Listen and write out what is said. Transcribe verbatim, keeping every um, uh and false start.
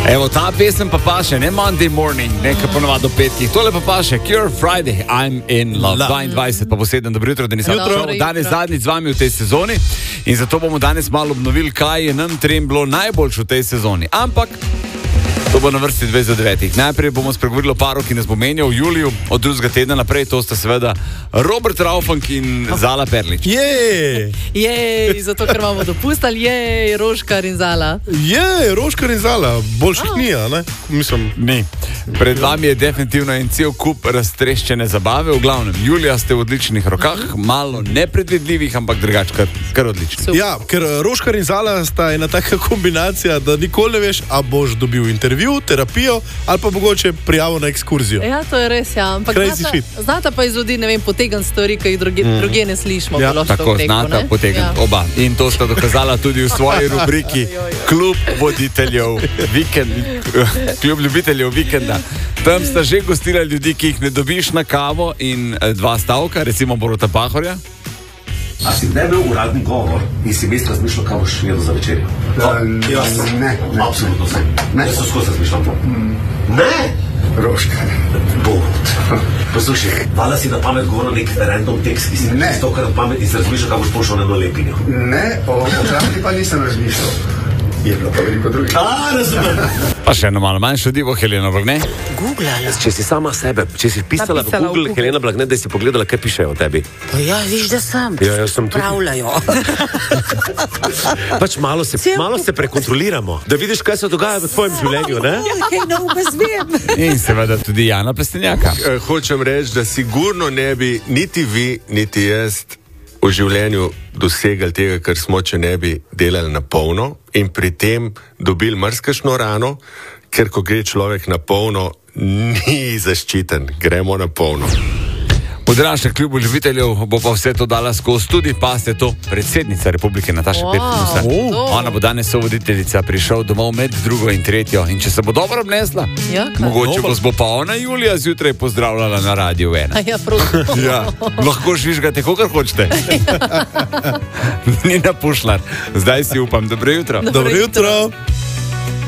Evo, ta pesem pa paše, ne Monday morning, nekaj ponovadi do petkih. Tole pa paše, Cure Friday, I'm in love. dvaindvajset pa posebno, dobro jutro, Denis Avtošov. Danes zadnjič z vami v tej sezoni in zato bomo danes malo obnovili, kaj je nam trem bilo najboljš v tej sezoni. Ampak to bo na vrsti dve za devetih. Najprej bomo spregovorili o paru, ki nas bo menjal v juliju, od drugega tedna naprej. To sta seveda Robert Raufank in Zala Perlič. Jej! Jej, zato ker imamo dopust, ali jej, Roškar in Zala? Jej, Roškar in Zala, boljših ni, a ne? Mislim, ni. Pred vami je definitivno en cel kup raztreščene zabave. V glavnem, julija ste v odličnih rokah, malo nepredvidljivih, ampak drugače kar, kar odličnih. ja, ker Roškar in Zala sta ena taka kombinacija, da nikoli ne veš, a boš dobil intervju, terapijo ali pa mogoče prijavo na ekskurzijo. Ja, to je res, ja. Ampak Crazy znata, shit. znata pa izvodi, ne vem, potegn stvari, ki jih druge, mm. druge ne slišimo. Ja, Tako, znata potegniti oba. In to sta dokazala tudi v svoji rubriki Klub voditeljev vikend, Klub ljubiteljev vikenda. Tam sta že gostila ljudi, ki jih ne dobiš na kavo in eh, dva stavka, recimo Boruta Pahorja. A si ne imel uradni govor in si vmes razmišljal, kaj boš jedel za večerjo? Uh, Jaz ne, ne. Absolutno sem. Ne. Jaz sem skozi razmišljal to. Mm. Ne! Roškar. Borut. Poslušaj, vala si na pamet govoril nek random tekst, ki si Ne. nekaj stokrat na pamet in si razmišljal, kaj boš pošel na eno lepinjo. Ne, o obrambi pa nisem razmišljal. Je bilo pa veliko drugih. A, razumem. Pa še eno malo manjšo divo, Helena Blagne. Če si sama sebe, če si pisala v Napisala v Google, Google. Helena Blagne, da si pogledala, kaj pišejo o tebi. Pa ja, viš, da sem. Ja, jaz sem tudi. Pravljajo. Pač malo se, Cel malo se prekontroliramo, da vidiš, kaj se dogaja v tvojem življenju, ne? Kaj novega zvem. In seveda tudi Jana Plestenjaka. Eh, Hočem reči, da sigurno ne bi niti vi, niti jaz v življenju dosegali tega, kar smo, če ne bi delali na polno in pri tem dobili marsikšno rano, ker ko gre človek na polno, ni zaščiten, gremo na polno. V današnjem klubu ljubiteljev bo pa vse to dala skozi tudi, pa ste to, predsednica Republike Nataša Wow. Pirc Musar. Oh. Ona bo danes sovoditeljica, prišel domov med drugo in tretjo. In če se bo dobro obnesla, Ja, kaj? mogoče vas bo pa ona Julija zjutraj pozdravljala na Radiu ena. A ja, prav. Ja, lahko žvižgate, kakor hočete. Ni napušlar. Zdaj si upam, dobro jutro. Dobro jutro.